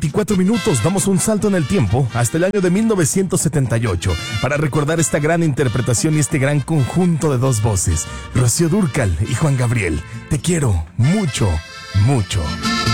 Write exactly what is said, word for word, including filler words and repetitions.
veinticuatro minutos, damos un salto en el tiempo hasta el año de mil novecientos setenta y ocho para recordar esta gran interpretación y este gran conjunto de dos voces, Rocío Dúrcal y Juan Gabriel. Te quiero mucho, mucho.